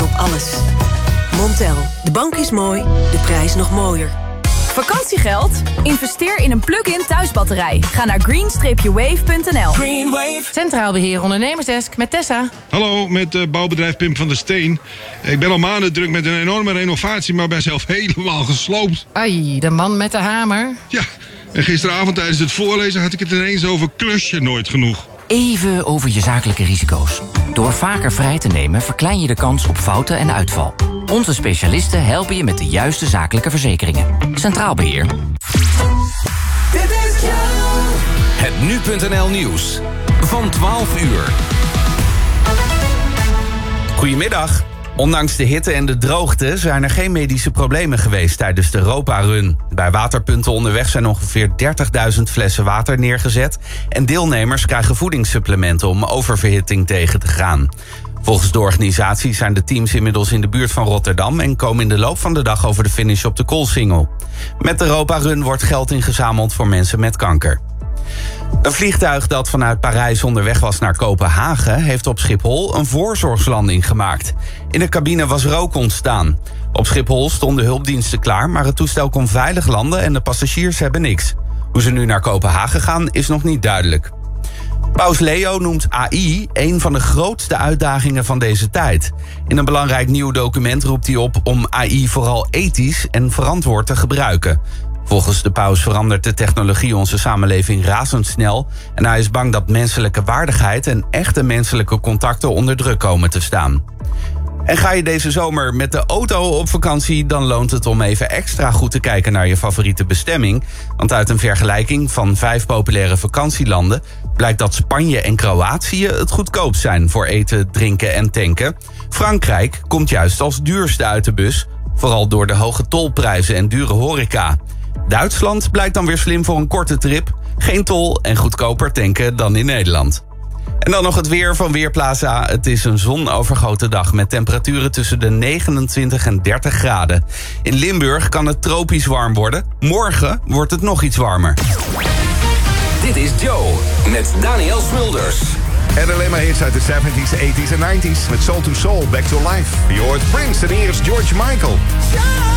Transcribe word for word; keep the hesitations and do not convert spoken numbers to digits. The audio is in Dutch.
op alles. Montel, de bank is mooi, de prijs nog mooier. Vakantiegeld? Investeer in een plug-in thuisbatterij. Ga naar green wave punt n l. Greenwave. Centraal Beheer Ondernemersdesk met Tessa. Hallo, met uh, bouwbedrijf Pim van der Steen. Ik ben al maanden druk met een enorme renovatie, maar ben zelf helemaal gesloopt. Ai, de man met de hamer. Ja, en gisteravond tijdens het voorlezen had ik het ineens over klusje nooit genoeg. Even over je zakelijke risico's. Door vaker vrij te nemen verklein je de kans op fouten en uitval. Onze specialisten helpen je met de juiste zakelijke verzekeringen. Centraal Beheer. Het nu punt n l nieuws van twaalf uur. Goedemiddag. Ondanks de hitte en de droogte zijn er geen medische problemen geweest tijdens de Europa-run. Bij waterpunten onderweg zijn ongeveer dertigduizend flessen water neergezet en deelnemers krijgen voedingssupplementen om oververhitting tegen te gaan. Volgens de organisatie zijn de teams inmiddels in de buurt van Rotterdam en komen in de loop van de dag over de finish op de Koolsingel. Met de Europa-run wordt geld ingezameld voor mensen met kanker. Een vliegtuig dat vanuit Parijs onderweg was naar Kopenhagen heeft op Schiphol een voorzorgslanding gemaakt. In de cabine was rook ontstaan. Op Schiphol stonden hulpdiensten klaar, maar het toestel kon veilig landen en de passagiers hebben niks. Hoe ze nu naar Kopenhagen gaan is nog niet duidelijk. Paus Leo noemt A I een van de grootste uitdagingen van deze tijd. In een belangrijk nieuw document roept hij op om A I vooral ethisch en verantwoord te gebruiken. Volgens de paus verandert de technologie onze samenleving razendsnel en hij is bang dat menselijke waardigheid en echte menselijke contacten onder druk komen te staan. En ga je deze zomer met de auto op vakantie, dan loont het om even extra goed te kijken naar je favoriete bestemming. Want uit een vergelijking van vijf populaire vakantielanden blijkt dat Spanje en Kroatië het goedkoopst zijn voor eten, drinken en tanken. Frankrijk komt juist als duurste uit de bus, vooral door de hoge tolprijzen en dure horeca. Duitsland blijkt dan weer slim voor een korte trip, geen tol en goedkoper tanken dan in Nederland. En dan nog het weer van Weerplaza. Het is een zonovergoten dag met temperaturen tussen de negenentwintig en dertig graden. In Limburg kan het tropisch warm worden. Morgen wordt het nog iets warmer. Dit is Joe met Daniel Smulders. En alleen maar hits uit de zeventies, tachtiger en negentiger met Soul to Soul, Back to Life. Je hoort Prince en hier is George Michael.